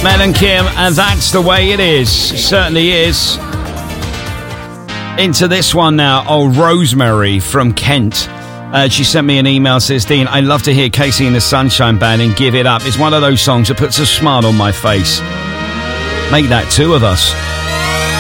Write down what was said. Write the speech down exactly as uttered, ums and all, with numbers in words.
Mel and Kim, and that's the way it is. Certainly is. Into this one now. Oh, Rosemary from Kent. Uh, she sent me an email, says, Dean, I love to hear Casey and the Sunshine Band and Give It Up. It's one of those songs that puts a smile on my face. Make that two of us.